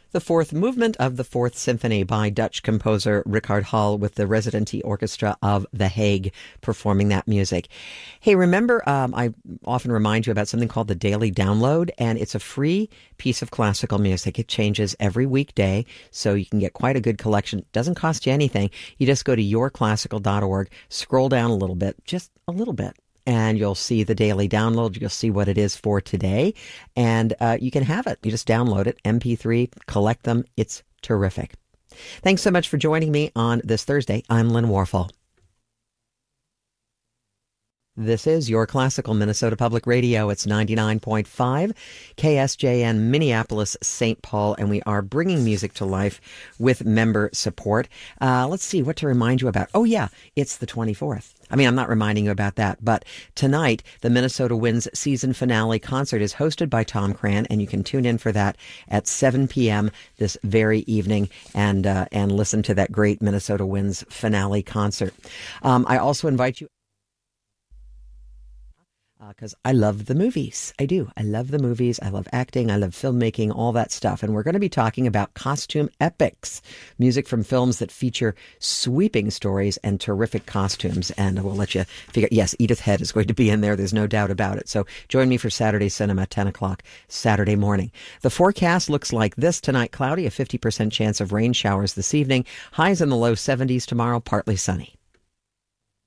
The fourth movement of the Fourth Symphony by Dutch composer Richard Hall with the Residentie Orchestra of The Hague performing that music. Hey, remember, I often remind you about something called the Daily Download, and it's a free piece of classical music. It changes every weekday, so you can get quite a good collection. It doesn't cost you anything. You just go to yourclassical.org, scroll down a little bit, just a little bit, and you'll see the daily download. You'll see what it is for today, and you can have it. You just download it, MP3, collect them. It's terrific. Thanks so much for joining me on this Thursday. I'm Lynn Warfel. This is Your Classical Minnesota Public Radio. It's 99.5 KSJN Minneapolis, St. Paul, and we are bringing music to life with member support. Let's see what to remind you about. Oh, yeah, it's the 24th. I mean, I'm not reminding you about that, but tonight, the Minnesota Winds season finale concert is hosted by Tom Cran, and you can tune in for that at 7 p.m. this very evening and listen to that great Minnesota Winds finale concert. I also invite you, because I love the movies. I do. I love the movies. I love acting. I love filmmaking, all that stuff. And we're going to be talking about costume epics, music from films that feature sweeping stories and terrific costumes. And we'll let you figure, yes, Edith Head is going to be in there. There's no doubt about it. So join me for Saturday Cinema, 10 o'clock Saturday morning. The forecast looks like this tonight: cloudy, a 50% chance of rain showers this evening. Highs in the low 70s tomorrow, partly sunny.